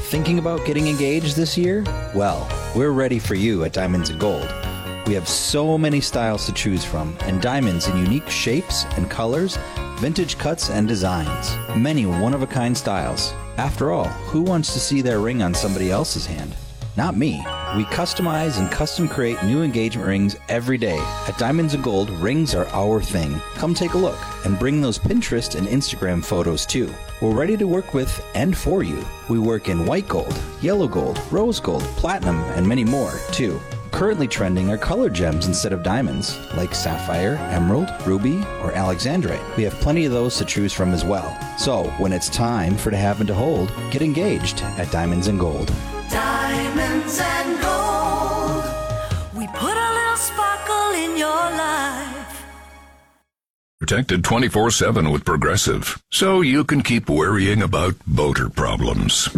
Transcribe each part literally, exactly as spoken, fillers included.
Thinking about getting engaged this year? Well, we're ready for you at Diamonds and Gold. We have so many styles to choose from, and diamonds in unique shapes and colors, vintage cuts and designs. Many one-of-a-kind styles. After all, who wants to see their ring on somebody else's hand? Not me. We customize and custom create new engagement rings every day. At Diamonds and Gold, rings are our thing. Come take a look and bring those Pinterest and Instagram photos too. We're ready to work with and for you. We work in white gold, yellow gold, rose gold, platinum, and many more too. Currently trending are colored gems instead of diamonds, like sapphire, emerald, ruby, or alexandrite. We have plenty of those to choose from as well. So, when it's time for to have and to hold, get engaged at Diamonds and Gold. Diamonds and Gold. We put a little sparkle in your life. Protected twenty-four seven with Progressive, so you can keep worrying about boater problems.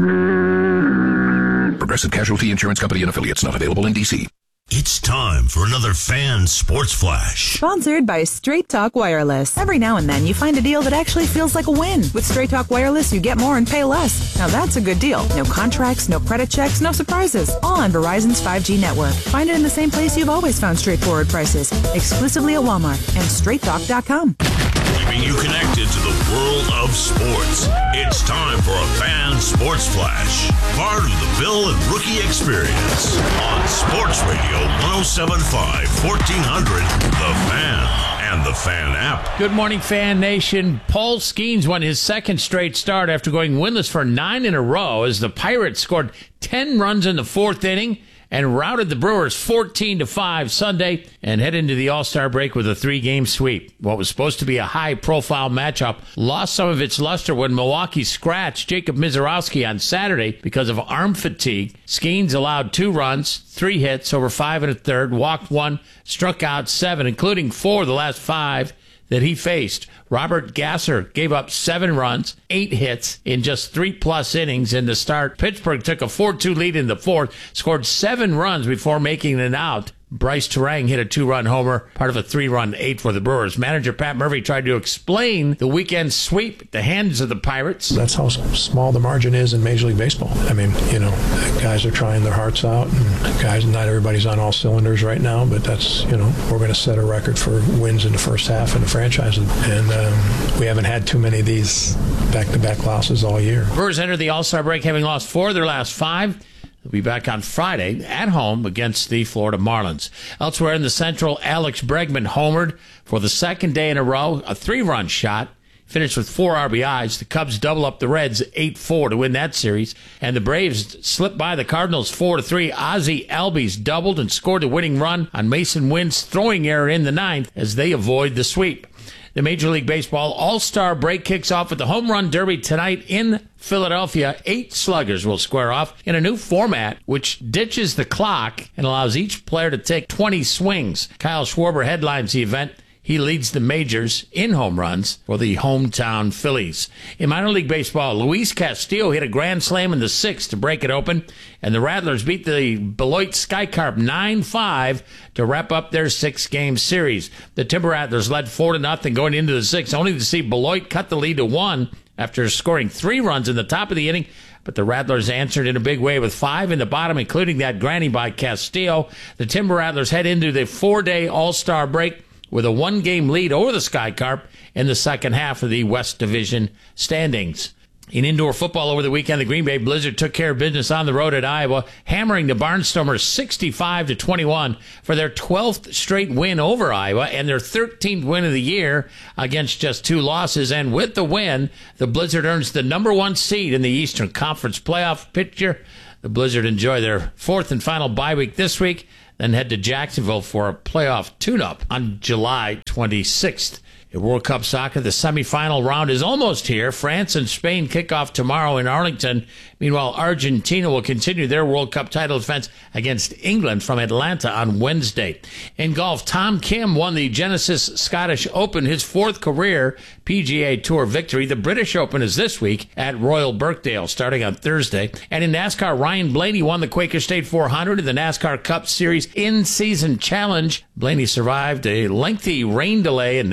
Progressive Casualty Insurance Company and Affiliates, not available in D C. It's time for another Fan Sports Flash. Sponsored by Straight Talk Wireless. Every now and then you find a deal that actually feels like a win. With Straight Talk Wireless, you get more and pay less. Now that's a good deal. No contracts, no credit checks, no surprises. All on Verizon's five G network. Find it in the same place you've always found straightforward prices. Exclusively at Walmart and straight talk dot com. Keeping you connected to the world of sports. It's time for a Fan Sports Flash. Part of the Bill and Rookie Experience on Sports Radio one oh seven point five, fourteen hundred, The Fan, and the Fan app. Good morning, Fan Nation. Paul Skeens won his second straight start after going winless for nine in a row as the Pirates scored ten runs in the fourth inning and routed the Brewers fourteen to five Sunday and head into the All-Star break with a three-game sweep. What was supposed to be a high-profile matchup lost some of its luster when Milwaukee scratched Jacob Mizorowski on Saturday because of arm fatigue. Skeens allowed two runs, three hits over five and a third, walked one, struck out seven, including four of the last five that he faced. Robert Gasser gave up seven runs, eight hits in just three-plus innings in the start. Pittsburgh took a four two lead in the fourth, scored seven runs before making it out. Bryce Terang hit a two-run homer, part of a three-run eight for the Brewers. Manager Pat Murphy tried to explain the weekend sweep at the hands of the Pirates. That's how small the margin is in Major League Baseball. I mean, you know, guys are trying their hearts out, and guys, not everybody's on all cylinders right now, but that's, you know, we're going to set a record for wins in the first half in the franchise, and um, we haven't had too many of these back-to-back losses all year. Brewers entered the All-Star break having lost four of their last five. They'll be back on Friday at home against the Florida Marlins. Elsewhere in the Central, Alex Bregman homered for the second day in a row, a three-run shot. Finished with four R B Is. The Cubs double up the Reds eight four to win that series. And the Braves slipped by the Cardinals four to three. Ozzie Albies doubled and scored the winning run on Mason Wynn's throwing error in the ninth as they avoid the sweep. The Major League Baseball All-Star break kicks off with the Home Run Derby tonight in Philadelphia. Eight sluggers will square off in a new format, which ditches the clock and allows each player to take twenty swings. Kyle Schwarber headlines the event. He leads the majors in home runs for the hometown Phillies. In minor league baseball, Luis Castillo hit a grand slam in the sixth to break it open, and the Rattlers beat the Beloit Skycarp nine five to wrap up their six-game series. The Timber Rattlers led four to nothing going into the sixth, only to see Beloit cut the lead to one after scoring three runs in the top of the inning. But the Rattlers answered in a big way with five in the bottom, including that granny by Castillo. The Timber Rattlers head into the four-day All-Star break with a one-game lead over the Skycarp in the second half of the West Division standings. In indoor football over the weekend, the Green Bay Blizzard took care of business on the road at Iowa, hammering the Barnstormers sixty-five to twenty-one for their twelfth straight win over Iowa and their thirteenth win of the year against just two losses. And with the win, the Blizzard earns the number one seed in the Eastern Conference playoff picture. The Blizzard enjoy their fourth and final bye week this week, then head to Jacksonville for a playoff tune-up on July twenty-sixth. In World Cup soccer, the semifinal round is almost here. France and Spain kick off tomorrow in Arlington. Meanwhile, Argentina will continue their World Cup title defense against England from Atlanta on Wednesday. In golf, Tom Kim won the Genesis Scottish Open, his fourth career P G A Tour victory. The British Open is this week at Royal Birkdale, starting on Thursday. And in NASCAR, Ryan Blaney won the Quaker State four hundred in the NASCAR Cup Series in-season challenge. Blaney survived a lengthy rain delay and edged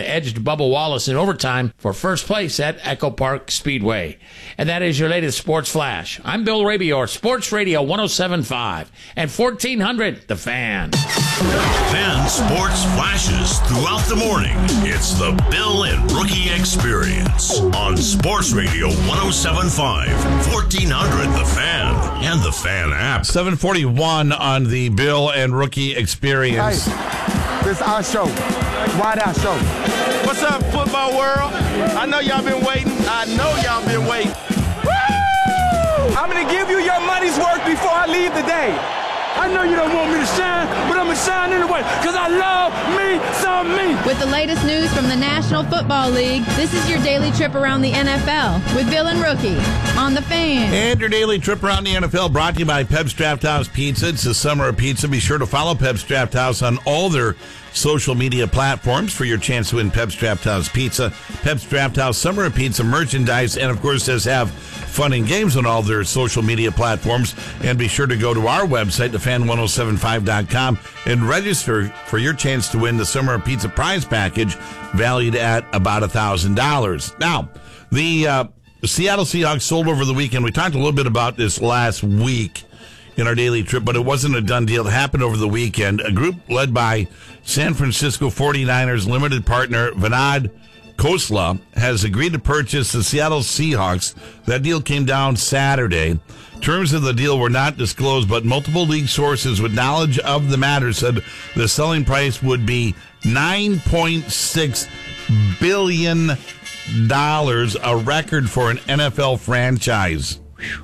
Bubba Wallace in overtime for first place at Echo Park Speedway. And that is your latest Sports Flash. I'm Bill Rabior, Sports Radio one oh seven point five and fourteen hundred The Fan. Fan Sports Flashes throughout the morning. It's the Bill and Rookie Experience on Sports Radio one oh seven point five, fourteen hundred The Fan, and the Fan app. seven forty-one on the Bill and Rookie Experience. Hey, this is our show. Why our show? What's up, football world? I know y'all been waiting. I know y'all been waiting. Woo! I'm going to give you your money's worth before I leave today. I know you don't want me to shine, but I'm going to shine anyway because I love me some me. With the latest news from the National Football League, this is your daily trip around the N F L with Bill and Rookie on The Fan. And your daily trip around the N F L brought to you by Pep's Draft House Pizza. It's the summer of pizza. Be sure to follow Pep's Draft House on all their social media platforms for your chance to win Pep's Draft House Pizza. Pep's Draft House Summer of Pizza merchandise, and of course does have fun and games on all their social media platforms. And be sure to go to our website, the fan ten seventy-five dot com, and register for your chance to win the Summer of Pizza prize package valued at about one thousand dollars. Now, the, uh, the Seattle Seahawks sold over the weekend. We talked a little bit about this last week in our daily trip, but it wasn't a done deal. It happened over the weekend. A group led by San Francisco forty-niners limited partner Vinod Khosla has agreed to purchase the Seattle Seahawks. That deal came down Saturday. Terms of the deal were not disclosed, but multiple league sources with knowledge of the matter said the selling price would be nine point six billion dollars, a record for an N F L franchise.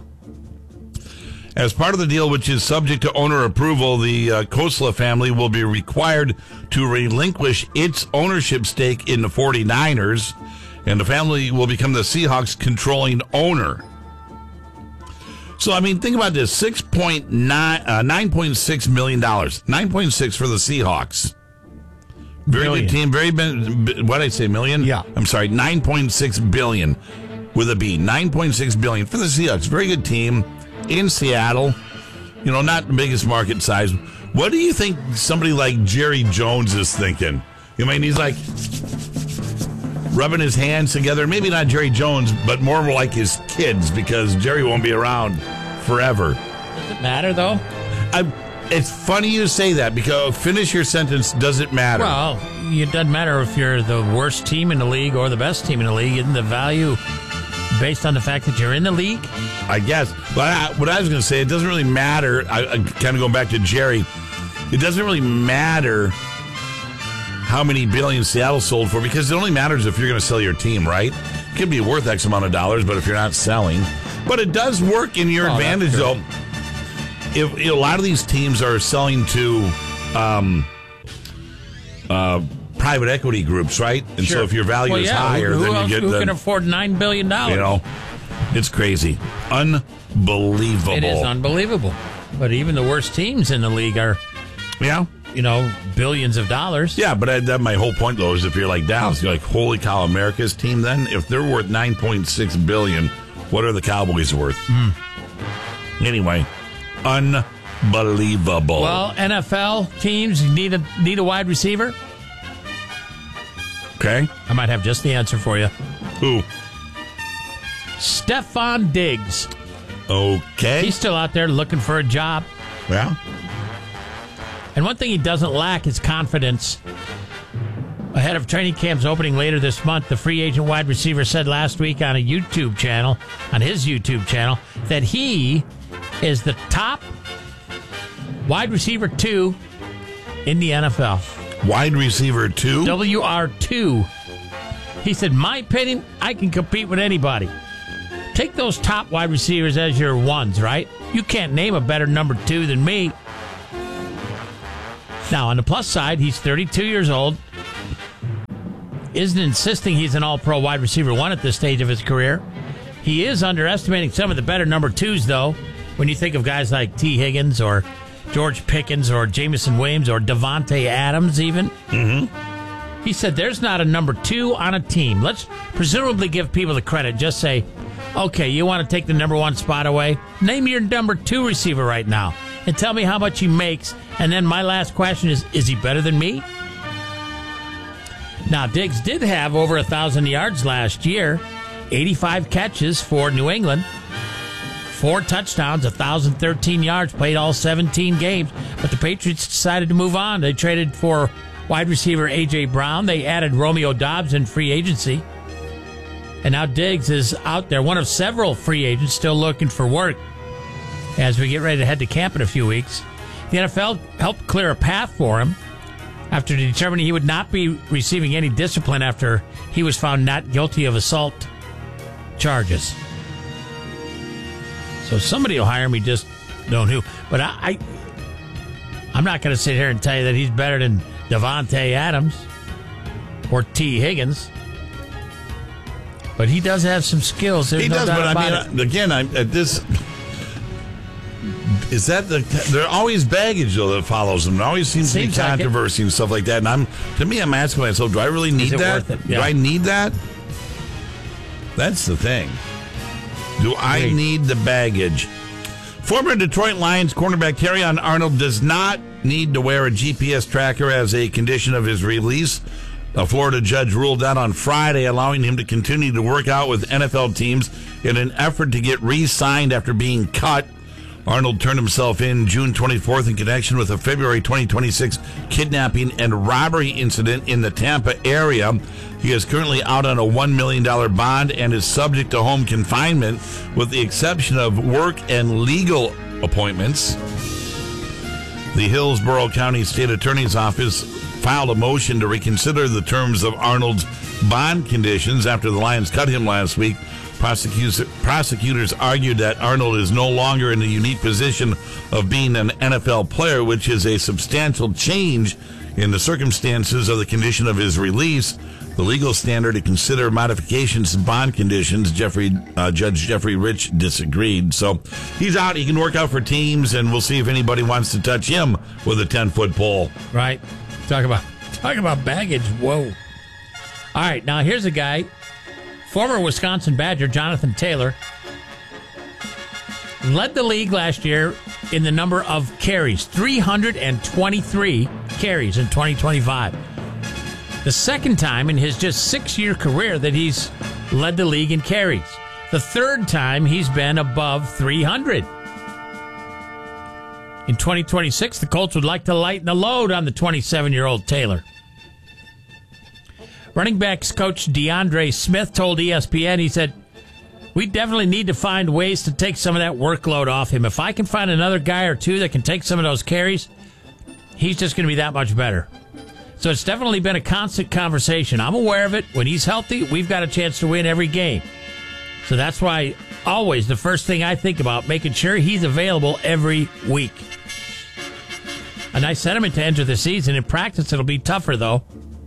As part of the deal, which is subject to owner approval, the uh, Khosla family will be required to relinquish its ownership stake in the forty-niners, and the family will become the Seahawks' controlling owner. So, I mean, think about this, six point nine, uh, nine point six million dollars. nine point six for the Seahawks. Very Million. good team. Very, what did I say, million? Yeah. I'm sorry, nine point six billion with a B. nine point six billion for the Seahawks. Very good team. In Seattle, you know, not the biggest market size. What do you think somebody like Jerry Jones is thinking? I mean, he's like rubbing his hands together. Maybe not Jerry Jones, but more like his kids, because Jerry won't be around forever. Does it matter, though? I, it's funny you say that, because finish your sentence, does it matter? Well, it doesn't matter if you're the worst team in the league or the best team in the league. Isn't the value based on the fact that you're in the league? I guess. But I, what I was going to say, it doesn't really matter. I, I kind of going back to Jerry. It doesn't really matter how many billions Seattle sold for, because it only matters if you're going to sell your team, right? It could be worth X amount of dollars, but if you're not selling. But it does work in your Oh, advantage, though. If, if a lot of these teams are selling to um, uh, private equity groups, right? And Sure. so if your value well, is yeah, higher, who, who then else, you get who the, can afford nine billion dollars? you know, it's crazy. Unbelievable. It is unbelievable. But even the worst teams in the league are, Yeah. you know, billions of dollars. Yeah, but I, that my whole point, though, is if you're like Dallas, you're like, holy cow, America's team then? If they're worth nine point six billion dollars, what are the Cowboys worth? Mm. Anyway, unbelievable. Well, N F L teams need a need a wide receiver. Okay. I might have just the answer for you. Who? Stephon Diggs. Okay. He's still out there looking for a job. Yeah. And one thing he doesn't lack is confidence. Ahead of training camp's opening later this month, the free agent wide receiver said last week on a YouTube channel, on his YouTube channel, that he is the top wide receiver two in the N F L. Wide receiver two? W R two. He said, my opinion, I can compete with anybody. Take those top wide receivers as your ones, right? You can't name a better number two than me. Now, on the plus side, he's thirty-two years old. Isn't insisting he's an all-pro wide receiver one at this stage of his career. He is underestimating some of the better number twos, though, when you think of guys like T. Higgins or George Pickens or Jameson Williams or Devontae Adams even. Mm-hmm. He said there's not a number two on a team. Let's presumably give people the credit. Just say, okay, you want to take the number one spot away? Name your number two receiver right now and tell me how much he makes. And then my last question is, is he better than me? Now, Diggs did have over one thousand yards last year, eighty-five catches for New England, four touchdowns, one thousand thirteen yards, played all seventeen games. But the Patriots decided to move on. They traded for wide receiver A J. Brown. They added Romeo Doubs in free agency. And now Diggs is out there, one of several free agents still looking for work as we get ready to head to camp in a few weeks. The N F L helped clear a path for him after determining he would not be receiving any discipline after he was found not guilty of assault charges. So somebody will hire him, we just don't know who. But I, I, I'm not going to sit here and tell you that he's better than Devontae Adams or T. Higgins. But he does have some skills. There's he no does, doubt but about I mean, it. again, I'm at this... Is that the? There always baggage though that follows them. There always seems, Seems to be like controversy and stuff like that. And I'm to me, I'm asking myself, do I really need it that? worth it? Yeah. Do I need that? That's the thing. Do I Agreed. need the baggage? Former Detroit Lions cornerback Terrion Arnold does not need to wear a G P S tracker as a condition of his release. A Florida judge ruled that on Friday, allowing him to continue to work out with N F L teams in an effort to get re-signed after being cut. Arnold turned himself in June twenty-fourth in connection with a February twenty twenty-six kidnapping and robbery incident in the Tampa area. He is currently out on a one million dollars bond and is subject to home confinement with the exception of work and legal appointments. The Hillsborough County State Attorney's Office filed a motion to reconsider the terms of Arnold's bond conditions after the Lions cut him last week. Prosecutors, prosecutors argued that Arnold is no longer in the unique position of being an N F L player, which is a substantial change in the circumstances of the condition of his release. The legal standard to consider modifications to bond conditions, Jeffrey uh, Judge Jeffrey Rich disagreed. So he's out. He can work out for teams, and we'll see if anybody wants to touch him with a ten-foot pole. Right. Talk about talk about baggage. Whoa. All right, now here's a guy. Former Wisconsin Badger Jonathan Taylor led the league last year in the number of carries, three hundred twenty-three carries in twenty twenty-five. The second time in his just six-year career that he's led the league in carries. The third time he's been above three hundred. In twenty twenty-six, the Colts would like to lighten the load on the twenty-seven-year-old Taylor. Running backs coach DeAndre Smith told E S P N, he said, we definitely need to find ways to take some of that workload off him. If I can find another guy or two that can take some of those carries, he's just going to be that much better. So it's definitely been a constant conversation. I'm aware of it. When he's healthy, we've got a chance to win every game. So that's why always the first thing I think about, making sure he's available every week. A nice sentiment to enter the season. In practice, it'll be tougher, though.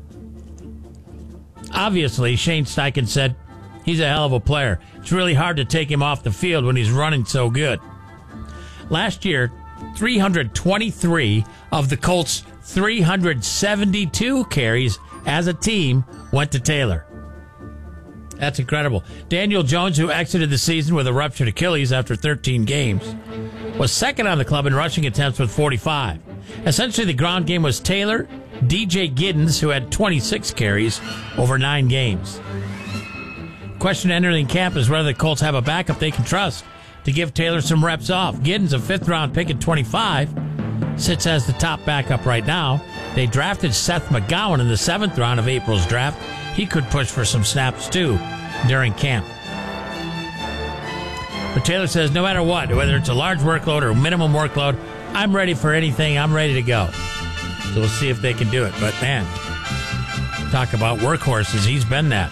Obviously, Shane Steichen said he's a hell of a player. It's really hard to take him off the field when he's running so good. Last year, three hundred twenty-three of the Colts' three hundred seventy-two carries as a team went to Taylor. That's incredible. Daniel Jones, who exited the season with a ruptured Achilles after thirteen games, was second on the club in rushing attempts with forty-five. Essentially, the ground game was Taylor, D J Giddens, who had twenty-six carries over nine games. Question entering camp is whether the Colts have a backup they can trust to give Taylor some reps off. Giddens, a fifth-round pick at twenty-five, sits as the top backup right now. They drafted Seth McGowan in the seventh round of April's draft. He could push for some snaps, too, during camp. But Taylor says no matter what, whether it's a large workload or a minimum workload, I'm ready for anything. I'm ready to go. So we'll see if they can do it. But, man, talk about workhorses. He's been that.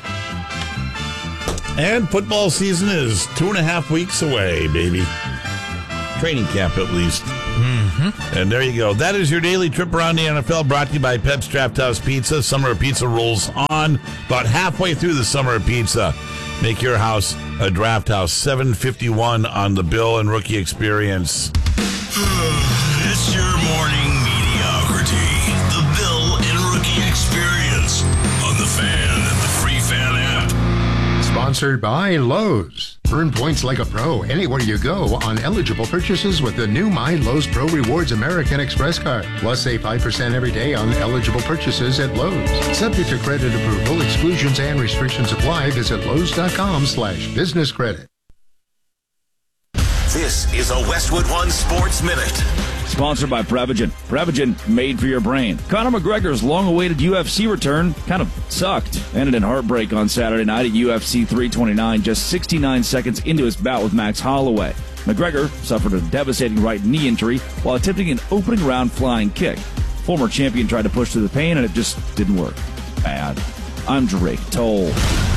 And football season is two and a half weeks away, baby. Training camp, at least. Mm-hmm. And there you go. That is your daily trip around the N F L, brought to you by Pep's Draft House Pizza. Summer of Pizza rolls on. About halfway through the Summer of Pizza. Make your house a draft house. seven fifty-one on the Bill and Rookie Experience. It's your morning mediocrity. The Bill and Rookie Experience on the Fan and the Free Fan app. Sponsored Sponsored by Lowe's. Earn points like a pro anywhere you go on eligible purchases with the new My Lowe's Pro Rewards American Express card. Plus, save five percent every day on eligible purchases at Lowe's. Subject to credit approval, exclusions and restrictions apply. Visit Lowe's.com slash business credit. This is a Westwood One Sports Minute. Sponsored by Prevagen. Prevagen, made for your brain. Conor McGregor's long-awaited U F C return kind of sucked. Ended in heartbreak on Saturday night at U F C three twenty-nine, just sixty-nine seconds into his bout with Max Holloway. McGregor suffered a devastating right knee injury while attempting an opening round flying kick. Former champion tried to push through the pain, and it just didn't work. Bad. I'm Drake Toll.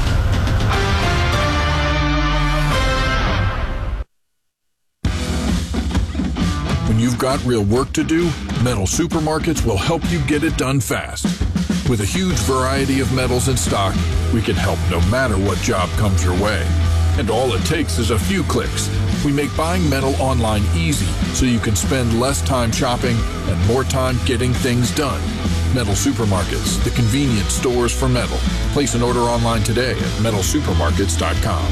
When you've got real work to do, Metal Supermarkets will help you get it done fast. With a huge variety of metals in stock, we can help no matter what job comes your way. And all it takes is a few clicks. We make buying metal online easy so you can spend less time shopping and more time getting things done. Metal Supermarkets, the convenience stores for metal. Place an order online today at metal supermarkets dot com.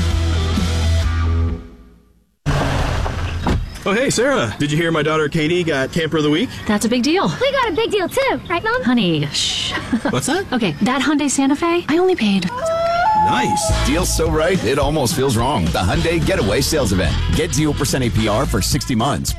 Oh, hey, Sarah, did you hear my daughter Katie got Camper of the Week? That's a big deal. We got a big deal, too. Right, Mom? Honey, shh. What's that? Okay, that Hyundai Santa Fe, I only paid... Nice. Deal's so right, it almost feels wrong. The Hyundai Getaway Sales Event. Get zero percent A P R for sixty months.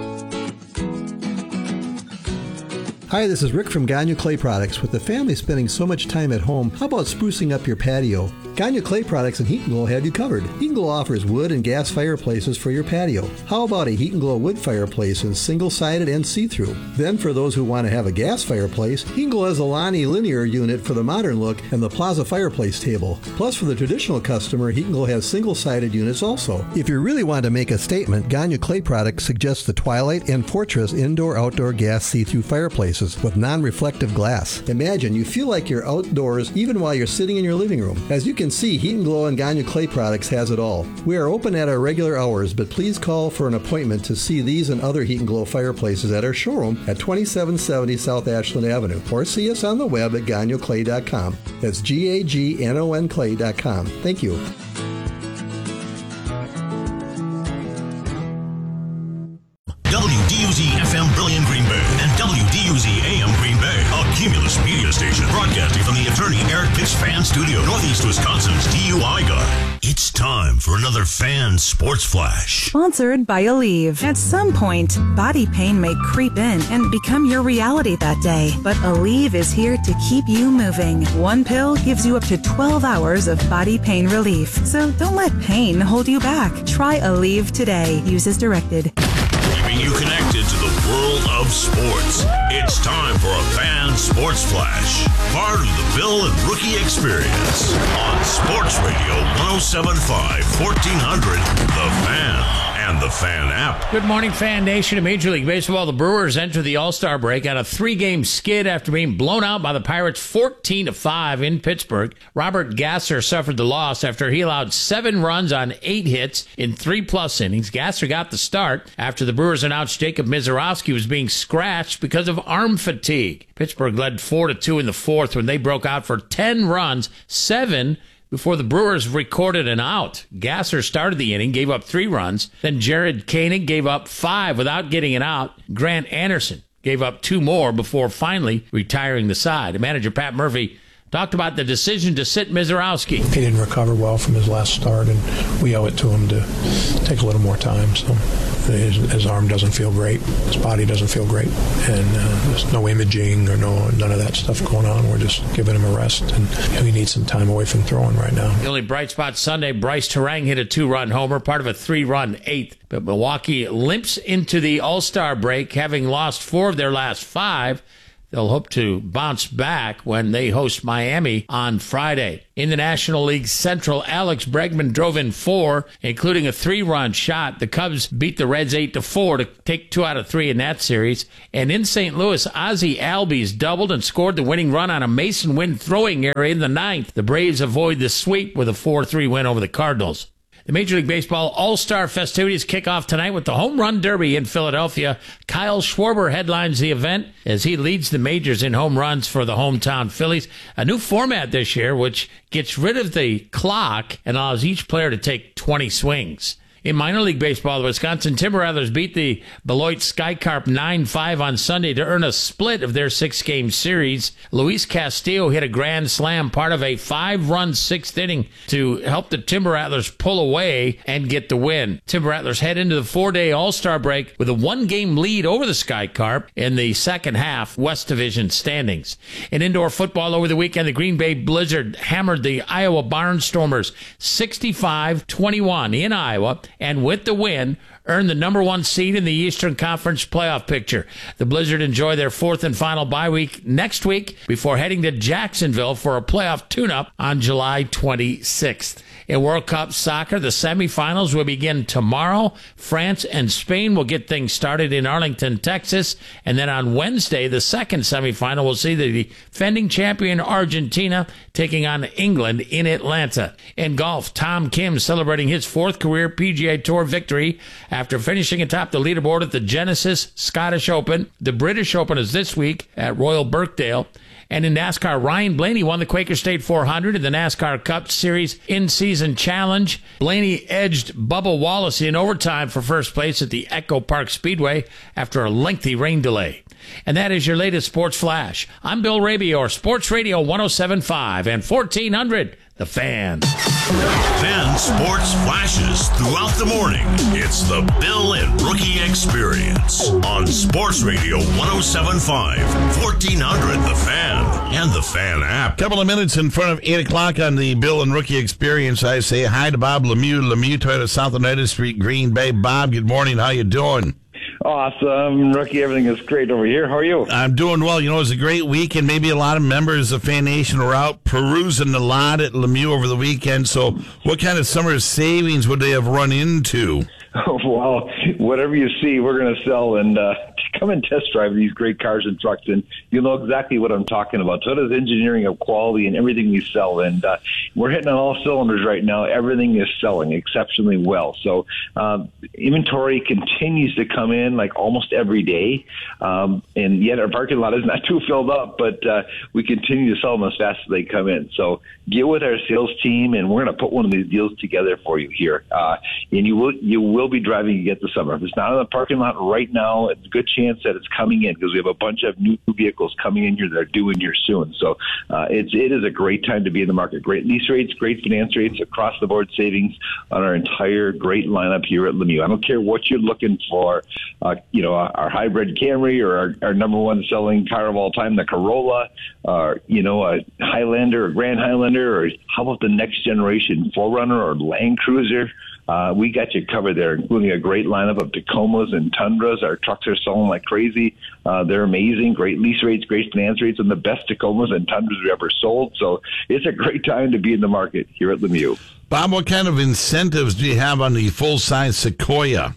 Hi, this is Rick from Gagne Clay Products. With the family spending so much time at home, how about sprucing up your patio? Gagne Clay Products and Heat and Glow have you covered. Heat and Glow offers wood and gas fireplaces for your patio. How about a Heat and Glow wood fireplace in single-sided and see-through? Then for those who want to have a gas fireplace, Heat and Glow has a Lonnie linear unit for the modern look and the Plaza fireplace table. Plus for the traditional customer, Heat and Glow has single-sided units also. If you really want to make a statement, Gagne Clay Products suggests the Twilight and Fortress indoor-outdoor gas see-through fireplaces with non-reflective glass. Imagine you feel like you're outdoors even while you're sitting in your living room. As you can see, Heat and Glow and Gagne Clay Products has it all. We are open at our regular hours, but please call for an appointment to see these and other Heat and Glow fireplaces at our showroom at twenty-seven seventy South Ashland Avenue, or see us on the web at gagne clay dot com. That's G A G N O N clay dot com. Thank you. W D U Z F M Brilliant Green Bay and W D U Z A M Green Bay, a Cumulus media station broadcasting from the attorney Eric Pitts Fan Studio, Northeast Wisconsin's D U I guy. It's time for another Fan Sports Flash. Sponsored by Aleve. At some point, body pain may creep in and become your reality that day. But Aleve is here to keep you moving. One pill gives you up to twelve hours of body pain relief. So don't let pain hold you back. Try Aleve today. Use as directed. Keeping you connected to the world of sports. It's time for a Fan Sports Flash, part of the Bill and Rookie Experience on Sports Radio one oh seven point five, fourteen hundred, The Fan and the Fan app. Good morning, Fan Nation. In Major League Baseball, the Brewers enter the All-Star break on a three-game skid after being blown out by the Pirates fourteen to five in Pittsburgh. Robert Gasser suffered the loss after he allowed seven runs on eight hits in three-plus innings. Gasser got the start after the Brewers announced Jacob Mizorowski was being scratched because of arm fatigue. Pittsburgh led four to two in the fourth when they broke out for ten runs, seven before the Brewers recorded an out. Gasser started the inning, gave up three runs. Then Jared Koenig gave up five without getting an out. Grant Anderson gave up two more before finally retiring the side. Manager Pat Murphy talked about the decision to sit Mizorowski. He didn't recover well from his last start, and we owe it to him to take a little more time. So his, his arm doesn't feel great. His body doesn't feel great. And uh, there's no imaging or no none of that stuff going on. We're just giving him a rest, and you know, he needs some time away from throwing right now. The only bright spot Sunday, Bryce Terang hit a two-run homer, part of a three-run eighth. But Milwaukee limps into the All-Star break, having lost four of their last five. They'll hope to bounce back when they host Miami on Friday. In the National League Central, Alex Bregman drove in four, including a three-run shot. The Cubs beat the Reds eight to four to take two out of three in that series. And in Saint Louis, Ozzie Albies doubled and scored the winning run on a Mason Wynn throwing error in the ninth. The Braves avoid the sweep with a four three win over the Cardinals. The Major League Baseball All-Star festivities kick off tonight with the Home Run Derby in Philadelphia. Kyle Schwarber headlines the event as he leads the majors in home runs for the hometown Phillies. A new format this year, which gets rid of the clock and allows each player to take twenty swings. In minor league baseball, the Wisconsin Timber Rattlers beat the Beloit Skycarp nine five on Sunday to earn a split of their six-game series. Luis Castillo hit a grand slam, part of a five-run sixth inning, to help the Timber Rattlers pull away and get the win. Timber Rattlers head into the four-day All-Star break with a one-game lead over the Skycarp in the second half West Division standings. In indoor football over the weekend, the Green Bay Blizzard hammered the Iowa Barnstormers sixty-five twenty-one in Iowa, and with the win, earned the number one seed in the Eastern Conference playoff picture. The Blizzard enjoy their fourth and final bye week next week before heading to Jacksonville for a playoff tune-up on July twenty-sixth. In World Cup soccer, the semifinals will begin tomorrow. France and Spain will get things started in Arlington, Texas. And then on Wednesday, the second semifinal will see the defending champion Argentina taking on England in Atlanta. In golf, Tom Kim celebrating his fourth career P G A Tour victory after finishing atop the leaderboard at the Genesis Scottish Open. The British Open is this week at Royal Birkdale. And in NASCAR, Ryan Blaney won the Quaker State four hundred in the NASCAR Cup Series in-season challenge. Blaney edged Bubba Wallace in overtime for first place at the Echo Park Speedway after a lengthy rain delay. And that is your latest Sports Flash. I'm Bill Raby, your Sports Radio one oh seven point five and fourteen hundred, The Fan. Fan Sports Flashes throughout the morning. It's the Bill and Rookie Experience on Sports Radio one oh seven point five, fourteen hundred, The Fan, and the Fan app. Couple of minutes in front of eight o'clock on the Bill and Rookie Experience. I say hi to Bob Lemieux, Lemieux Toyota, South Oneida Street, Green Bay. Bob, good morning. How you doing? Awesome, Rookie. Everything is great over here. How are you? I'm doing well. You know, it was a great week, and maybe a lot of members of Fan Nation were out perusing the lot at Lemieux over the weekend. So what kind of summer savings would they have run into? Oh, well, whatever you see, we're going to sell. And uh, come and test drive these great cars and trucks, and you'll know exactly what I'm talking about. So it is engineering of quality and everything we sell. And uh, we're hitting on all cylinders right now. Everything is selling exceptionally well. So um, inventory continues to come in like almost every day. Um, and yet our parking lot is not too filled up, but uh, we continue to sell them as fast as they come in. So get with our sales team, and we're going to put one of these deals together for you here. Uh, and you will you will be driving again this summer. If it's not in the parking lot right now, it's a good chance that it's coming in because we have a bunch of new vehicles coming in here that are due in here soon. So uh, it's, it is a great time to be in the market. Great lease rates, great finance rates, across the board savings on our entire great lineup here at Lemieux. I don't care what you're looking for, uh, you know, our hybrid Camry or our, our number one selling car of all time, the Corolla, or, you know, a Highlander or Grand Highlander, or how about the next generation four runner or Land Cruiser? Uh, we got you covered there, including a great lineup of Tacomas and Tundras. Our trucks are selling like crazy. Uh, they're amazing. Great lease rates, great finance rates, and the best Tacomas and Tundras we ever sold. So it's a great time to be in the market here at Lemieux. Bob, what kind of incentives do you have on the full-size Sequoia?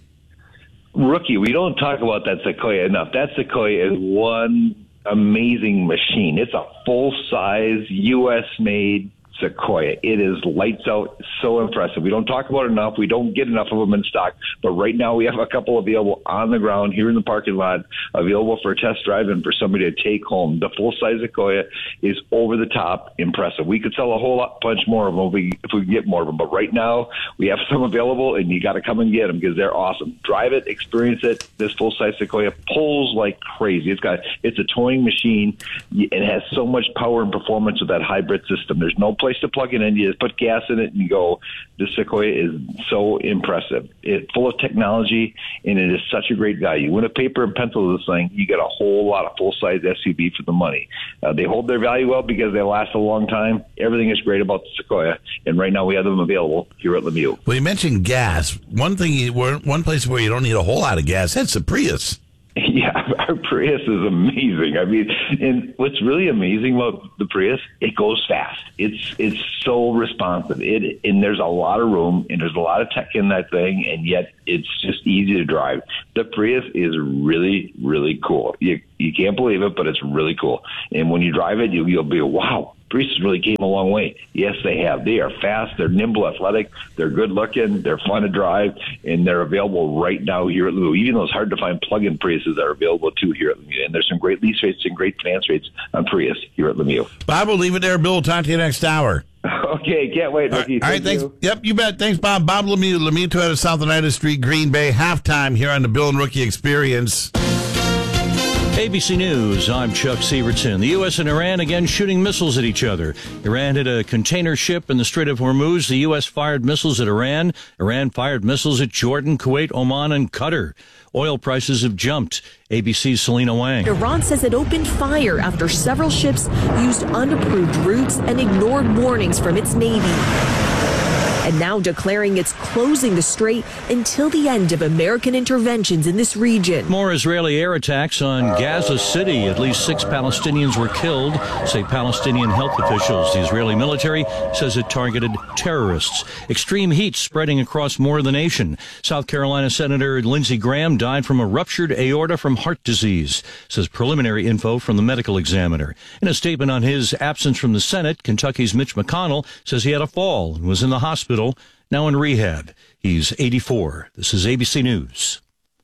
Rookie, we don't talk about that Sequoia enough. That Sequoia is one amazing machine. It's a full-size, U S made Sequoia. It is lights out, so impressive. We don't talk about it enough. We don't get enough of them in stock, but right now we have a couple available on the ground here in the parking lot, available for a test drive and for somebody to take home. The full-size Sequoia is over the top impressive. We could sell a whole lot, bunch more of them if we, if we get more of them, but right now we have some available, and you got to come and get them because they're awesome. Drive it, experience it. This full-size Sequoia pulls like crazy. It's got it's a towing machine. It has so much power and performance with that hybrid system. There's no place to plug it in. You just put gas in it and you go. This Sequoia is so impressive. It's full of technology, and it is such a great value. When a paper and pencil this thing, you get a whole lot of full-size S U V for the money. Uh, they hold their value well because they last a long time. Everything is great about the Sequoia, and right now we have them available here at Lemieux. Well, you mentioned gas. One thing, you, one place where you don't need a whole lot of gas, that's the Prius. Yeah, our Prius is amazing. I mean, and what's really amazing about the Prius, it goes fast. It's it's so responsive. It and there's a lot of room, and there's a lot of tech in that thing, and yet it's just easy to drive. The Prius is really, really cool. You you can't believe it, but it's really cool. And when you drive it, you, you'll be, wow, Paris's really came a long way. Yes, they have. They are fast. They're nimble, athletic. They're good looking. They're fun to drive, and they're available right now here at Lemieux. Even those hard-to-find plug-in Priuses are available, too, here at Lemieux. And there's some great lease rates and great finance rates on Prius here at Lemieux. Bob, we'll leave it there. Bill will talk to you next hour. Okay, can't wait, Ricky. All right, Thank thanks. you. Yep, you bet. Thanks, Bob. Bob Lemieux, Lemieux Toyota, South Oneida Street, Green Bay. Halftime here on the Bill and Rookie Experience. A B C News, I'm Chuck Severson. The U S and Iran again shooting missiles at each other. Iran hit a container ship in the Strait of Hormuz. The U S fired missiles at Iran. Iran fired missiles at Jordan, Kuwait, Oman, and Qatar. Oil prices have jumped. A B C's Selena Wang. Iran says it opened fire after several ships used unapproved routes and ignored warnings from its Navy. And now declaring it's closing the strait until the end of American interventions in this region. More Israeli air attacks on Gaza City. At least six Palestinians were killed, say Palestinian health officials. The Israeli military says it targeted terrorists. Extreme heat spreading across more of the nation. South Carolina Senator Lindsey Graham died from a ruptured aorta from heart disease, says preliminary info from the medical examiner. In a statement on his absence from the Senate, Kentucky's Mitch McConnell says he had a fall and was in the hospital. Now in rehab. He's eighty-four. This is A B C News.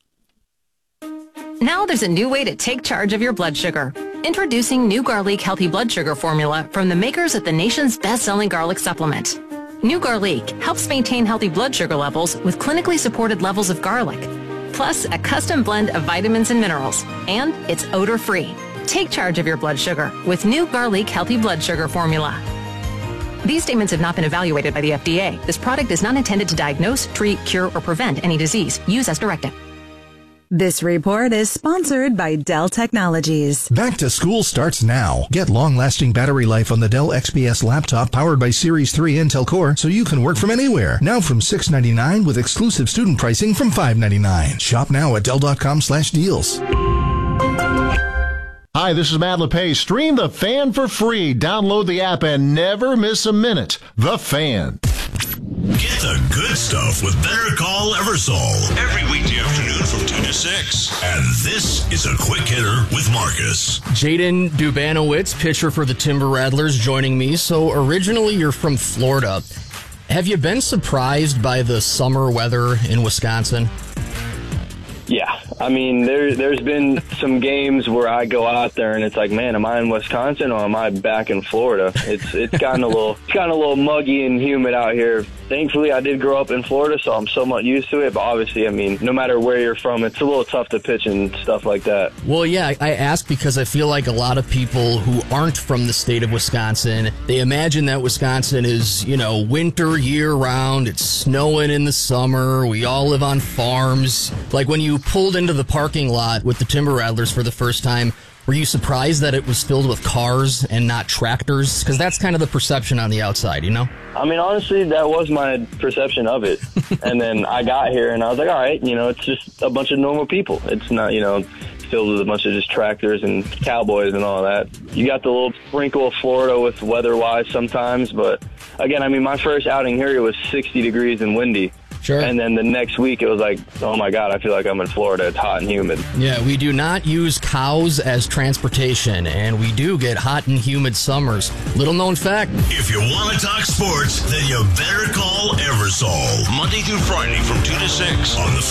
Now there's a new way to take charge of your blood sugar. Introducing New Garlic Healthy Blood Sugar Formula from the makers of the nation's best-selling garlic supplement. New Garlic helps maintain healthy blood sugar levels with clinically supported levels of garlic, plus a custom blend of vitamins and minerals, and it's odor-free. Take charge of your blood sugar with New Garlic Healthy Blood Sugar Formula. These statements have not been evaluated by the F D A. This product is not intended to diagnose, treat, cure, or prevent any disease. Use as directed. This report is sponsored by Dell Technologies. Back to school starts now. Get long-lasting battery life on the Dell X P S laptop powered by Series three Intel Core so you can work from anywhere. Now from six ninety-nine with exclusive student pricing from five ninety-nine. Shop now at Dell.com slash deals. Hi, this is Matt LePay. Stream The Fan for free. Download the app and never miss a minute. The Fan. Get the good stuff with Better Call Eversole every weekday afternoon from two to six. And this is a quick hitter with Marcus. Jaden Dubanowitz, pitcher for the Timber Rattlers, joining me. So originally you're from Florida. Have you been surprised by the summer weather in Wisconsin? Yeah, I mean, there, there's been some games where I go out there and it's like, man, am I in Wisconsin or am I back in Florida? It's it's gotten a little it's gotten a little muggy and humid out here. Thankfully, I did grow up in Florida, so I'm somewhat used to it. But obviously, I mean, no matter where you're from, it's a little tough to pitch and stuff like that. Well, yeah, I ask because I feel like a lot of people who aren't from the state of Wisconsin, they imagine that Wisconsin is, you know, winter year-round. It's snowing in the summer. We all live on farms. Like when you pulled into the parking lot with the Timber Rattlers for the first time, were you surprised that it was filled with cars and not tractors? Because that's kind of the perception on the outside, you know? I mean, honestly, that was my perception of it. And then I got here and I was like, all right, you know, it's just a bunch of normal people. It's not, you know, filled with a bunch of just tractors and cowboys and all that. You got the little sprinkle of Florida with weather-wise sometimes. But, again, I mean, my first outing here, it was sixty degrees and windy. Sure. And then the next week, it was like, oh, my God, I feel like I'm in Florida. It's hot and humid. Yeah, we do not use cows as transportation, and we do get hot and humid summers. Little known fact. If you want to talk sports, then you better call Eversole. Monday through Friday from two to six on the